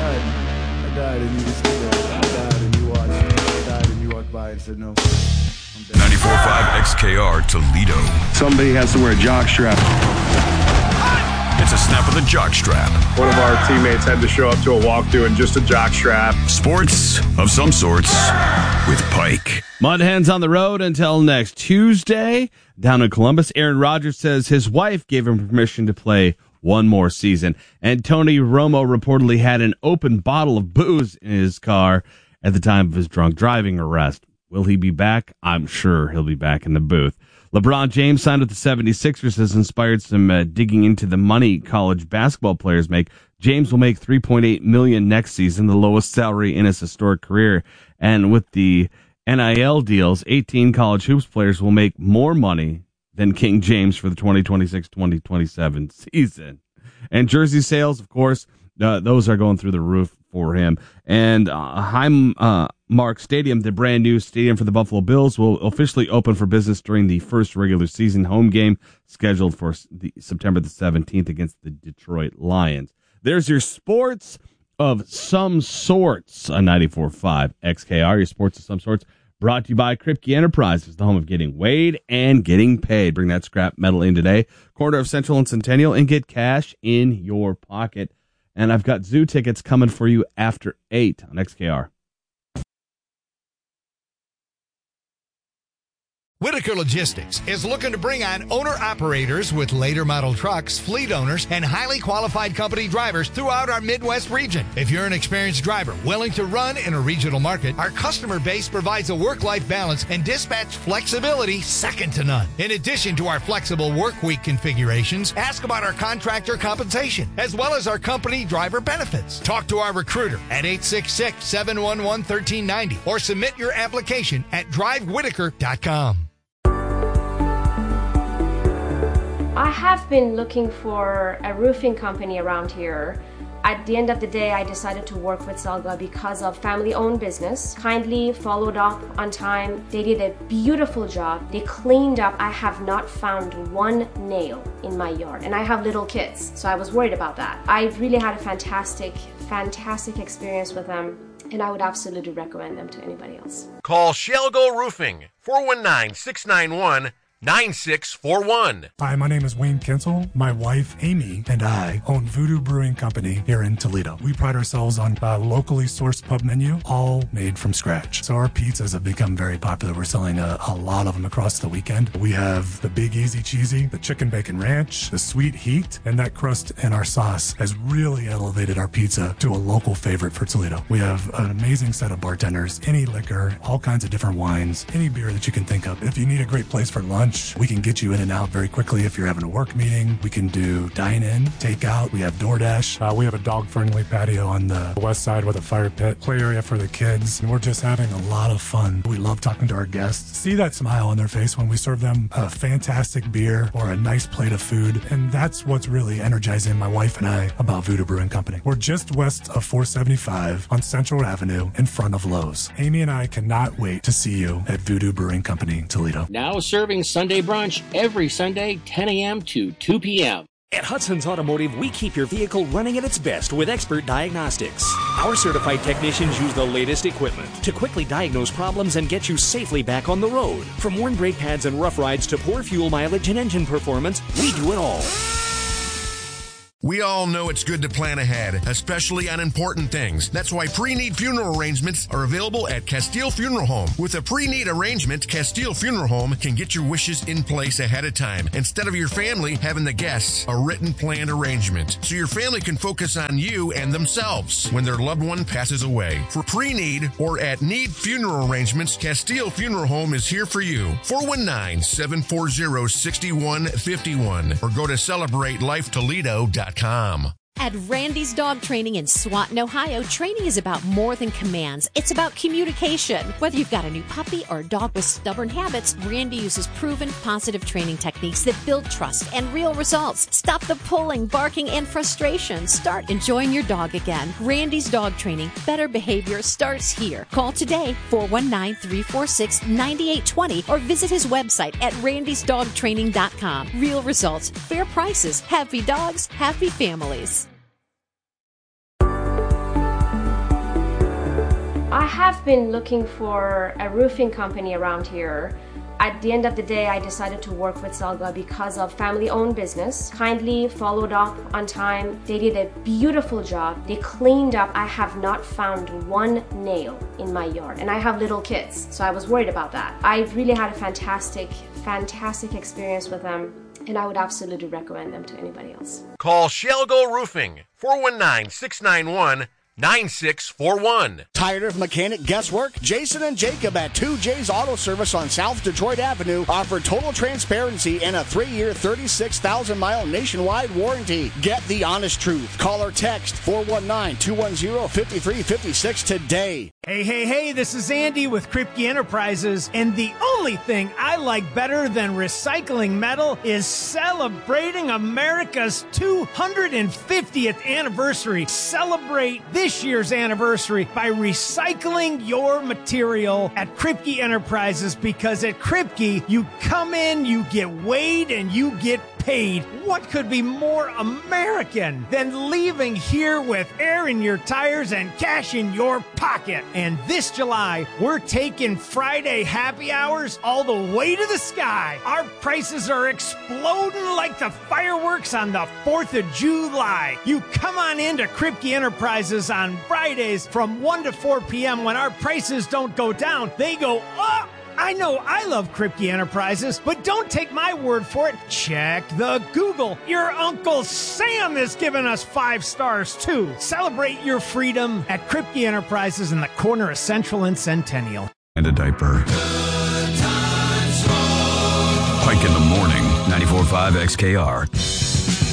died, and you just stood there. I died, and you watched. I died, and you walked by and said no. 94.5 XKR Toledo. Somebody has to wear a jockstrap. It's a snap of the jockstrap. One of our teammates had to show up to a walkthrough in just a jockstrap. Sports of some sorts with Pike. Mud Hens on the road until next Tuesday. Down in Columbus, Aaron Rodgers says his wife gave him permission to play one more season. And Tony Romo reportedly had an open bottle of booze in his car at the time of his drunk driving arrest. Will he be back? I'm sure he'll be back in the booth. LeBron James signed with the 76ers has inspired some digging into the money college basketball players make. James will make $3.8 million next season, the lowest salary in his historic career. And with the NIL deals, 18 college hoops players will make more money than King James for the 2026-2027 season. And jersey sales, of course, those are going through the roof for him. And Highmark Stadium, the brand new stadium for the Buffalo Bills, will officially open for business during the first regular season home game scheduled for September the 17th against the Detroit Lions. There's your sports of some sorts on 94.5 XKR, your sports of some sorts, brought to you by Kripke Enterprises, the home of getting weighed and getting paid. Bring that scrap metal in today, corner of Central and Centennial, and get cash in your pocket. And I've got zoo tickets coming for you after 8 on XKR. Whitaker Logistics is looking to bring on owner-operators with later model trucks, fleet owners, and highly qualified company drivers throughout our Midwest region. If you're an experienced driver willing to run in a regional market, our customer base provides a work-life balance and dispatch flexibility second to none. In addition to our flexible work week configurations, ask about our contractor compensation, as well as our company driver benefits. Talk to our recruiter at 866-711-1390 or submit your application at drivewhitaker.com. I have been looking for a roofing company around here. At the end of the day, I decided to work with Selga because of family-owned business. Kindly followed up on time. They did a beautiful job. They cleaned up. I have not found one nail in my yard, and I have little kids, so I was worried about that. I really had a fantastic experience with them, and I would absolutely recommend them to anybody else. Call Shelgo Roofing, 419-691-9641. Hi, my name is Wayne Kinsel. My wife, Amy, and I own Voodoo Brewing Company here in Toledo. We pride ourselves on a locally sourced pub menu, all made from scratch. So our pizzas have become very popular. We're selling a lot of them across the weekend. We have the Big Easy Cheesy, the Chicken Bacon Ranch, the Sweet Heat, and that crust and our sauce has really elevated our pizza to a local favorite for Toledo. We have an amazing set of bartenders, any liquor, all kinds of different wines, any beer that you can think of. If you need a great place for lunch, we can get you in and out very quickly. If you're having a work meeting, we can do dine-in, takeout. We have DoorDash. We have a dog-friendly patio on the west side with a fire pit, play area for the kids. And we're just having a lot of fun. We love talking to our guests. See that smile on their face when we serve them a fantastic beer or a nice plate of food. And that's what's really energizing my wife and I about Voodoo Brewing Company. We're just west of 475 on Central Avenue in front of Lowe's. Amy and I cannot wait to see you at Voodoo Brewing Company, Toledo. Now serving Sunday brunch every Sunday, 10 a.m. to 2 p.m. At Hudson's Automotive, we keep your vehicle running at its best with expert diagnostics. Our certified technicians use the latest equipment to quickly diagnose problems and get you safely back on the road. From worn brake pads and rough rides to poor fuel mileage and engine performance, we do it all. We all know it's good to plan ahead, especially on important things. That's why pre-need funeral arrangements are available at Castile Funeral Home. With a pre-need arrangement, Castile Funeral Home can get your wishes in place ahead of time, instead of your family having the guests a written planned arrangement, so your family can focus on you and themselves when their loved one passes away. For pre-need or at need funeral arrangements, Castile Funeral Home is here for you. 419-740-6151 or go to CelebrateLifeToledo.com. At Randy's Dog Training in Swanton, Ohio, training is about more than commands. It's about communication. Whether you've got a new puppy or a dog with stubborn habits, Randy uses proven positive training techniques that build trust and real results. Stop the pulling, barking, and frustration. Start enjoying your dog again. Randy's Dog Training. Better behavior starts here. Call today, 419-346-9820, or visit his website at randysdogtraining.com. Real results, fair prices, happy dogs, happy families. I have been looking for a roofing company around here. At the end of the day, I decided to work with Selga because of family-owned business. Kindly followed up on time. They did a beautiful job. They cleaned up. I have not found one nail in my yard, and I have little kids, so I was worried about that. I really had a fantastic experience with them, and I would absolutely recommend them to anybody else. Call Shelgo Roofing, 419-691-9641. Tired of mechanic guesswork? Jason and Jacob at 2J's Auto Service on South Detroit Avenue offer total transparency and a 3-year, 36,000-mile nationwide warranty. Get the honest truth. Call or text 419-210-5356 today. Hey, this is Andy with Kripke Enterprises, and the only thing I like better than recycling metal is celebrating America's 250th anniversary. Celebrate this year's anniversary by recycling your material at Kripke Enterprises, because at Kripke, you come in, you get weighed, and you get paid. What could be more American than leaving here with air in your tires and cash in your pocket? And this July, we're taking Friday happy hours all the way to the sky. Our prices are exploding like the fireworks on the 4th of July. You come on into Kripke Enterprises on Fridays from 1 to 4 p.m. when our prices don't go down, they go up. I know I love Kripke Enterprises, but don't take my word for it. Check the Google. Your Uncle Sam has given us 5 stars, too. Celebrate your freedom at Kripke Enterprises in the corner of Central and Centennial. And a diaper. Pike in the morning, 94.5 XKR.